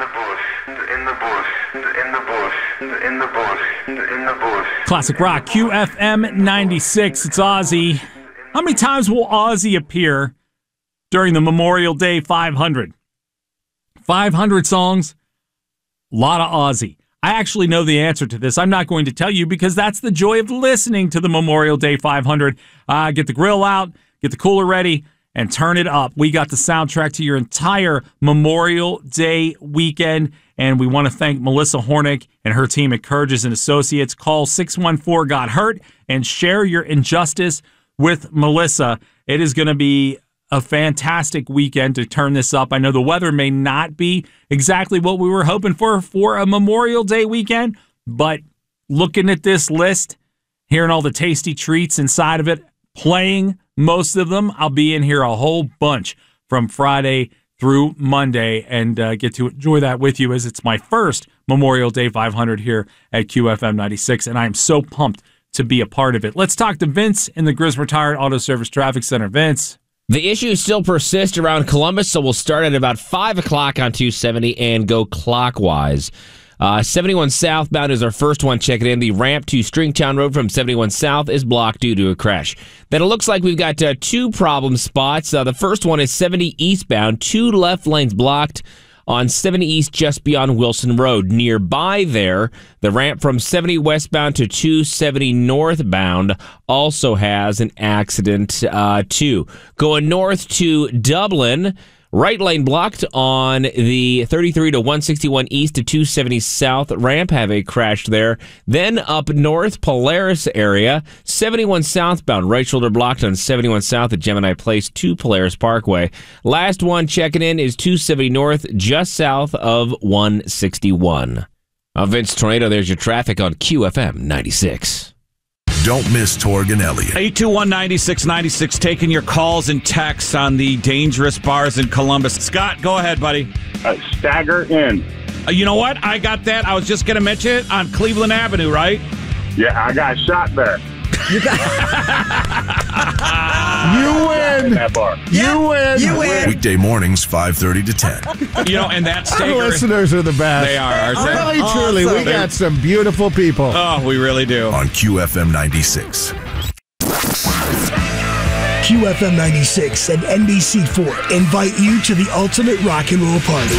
Classic Rock, QFM 96. It's Ozzy. How many times will Ozzy appear during the Memorial Day 500? 500 songs, a lot of Ozzy. I actually know the answer to this. I'm not going to tell you because that's the joy of listening to the Memorial Day 500. Get the grill out, get the cooler ready, and turn it up. We got the soundtrack to your entire Memorial Day weekend, and we want to thank Melissa Hornick and her team at Courageous and Associates. Call 614-GOT-HURT and share your injustice with Melissa. It is going to be a fantastic weekend to turn this up. I know the weather may not be exactly what we were hoping for a Memorial Day weekend, but looking at this list, hearing all the tasty treats inside of it, playing most of them, I'll be in here a whole bunch from Friday through Monday and get to enjoy that with you as it's my first Memorial Day 500 here at QFM 96, and I'm so pumped to be a part of it. Let's talk to Vince in the Grizz Retired Auto Service Traffic Center. Vince. The issues still persist around Columbus, so we'll start at about 5 o'clock on 270 and go clockwise. 71 southbound is our first one. Check it in. The ramp to Stringtown Road from 71 south is blocked due to a crash. Then it looks like we've got two problem spots. The first one is 70 eastbound, 2 left lanes blocked on 70 East just beyond Wilson Road. Nearby there, the ramp from 70 westbound to 270 northbound also has an accident too. Going north to Dublin, right lane blocked on the 33 to 161 east to 270 south ramp. Have a crash there. Then up north, Polaris area, 71 southbound, right shoulder blocked on 71 south at Gemini Place to Polaris Parkway. Last one checking in is 270 north, just south of 161. Vince Tornado, there's your traffic on QFM 96. Don't miss Torg and Elliott. 821-9696, taking your calls and texts on the dangerous bars in Columbus. Scott, go ahead, buddy. Stagger Inn. You know what? I got that. I was just going to mention it on Cleveland Avenue, right? Yeah, I got shot there. You win. That bar. You win. You win. Weekday mornings, 5:30 to 10. You know, and that Our Stager. listeners are the best. They are. Really, truly, we got some beautiful people. Oh, we really do. On QFM 96. QFM 96 and NBC4 invite you to the ultimate rock and roll party.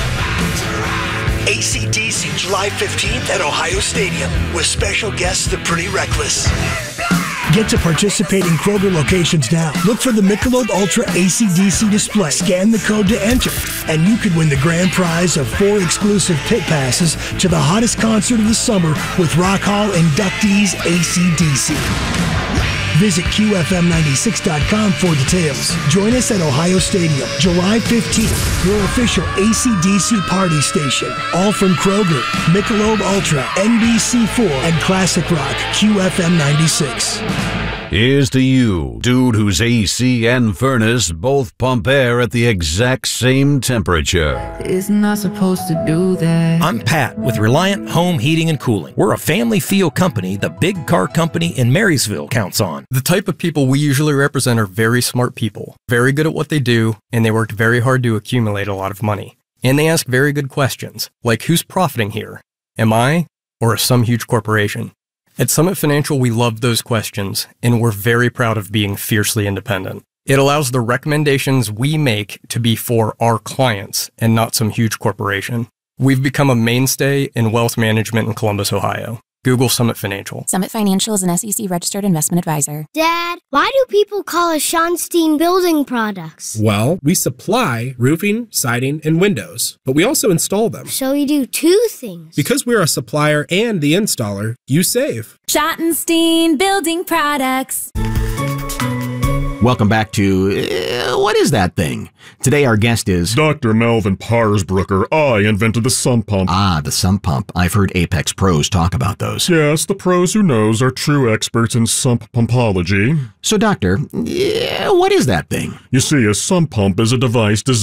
AC/DC July 15th at Ohio Stadium with special guests The Pretty Reckless. Get to participating Kroger locations now. Look for the Michelob Ultra AC/DC display. Scan the code to enter, and you could win the grand prize of 4 exclusive pit passes to the hottest concert of the summer with Rock Hall inductees AC/DC. Visit QFM96.com for details. Join us at Ohio Stadium, July 15th, your official AC/DC party station. All from Kroger, Michelob Ultra, NBC4, and Classic Rock, QFM 96. Here's to you, dude whose AC and furnace both pump air at the exact same temperature. Isn't not supposed to do that. I'm Pat with Reliant Home Heating and Cooling. We're a family feel company the big car company in Marysville counts on. The type of people we usually represent are very smart people, very good at what they do, and they worked very hard to accumulate a lot of money. And they ask very good questions, like who's profiting here? Am I, or some huge corporation? At Summit Financial, we love those questions, and we're very proud of being fiercely independent. It allows the recommendations we make to be for our clients and not some huge corporation. We've become a mainstay in wealth management in Columbus, Ohio. Google Summit Financial. Summit Financial is an SEC-registered investment advisor. Dad, why do people call us Schonstein Building Products? Well, we supply roofing, siding, and windows, but we also install them. So we do 2 things. Because we're a supplier and the installer, you save. Schottenstein Building Products. Welcome back to What Is That Thing? Today our guest is Dr. Melvin Parsbrucker. I invented the sump pump. Ah, the sump pump. I've heard Apex pros talk about those. Yes, the pros who knows are true experts in sump pumpology. So, doctor, what is that thing? You see, a sump pump is a device designed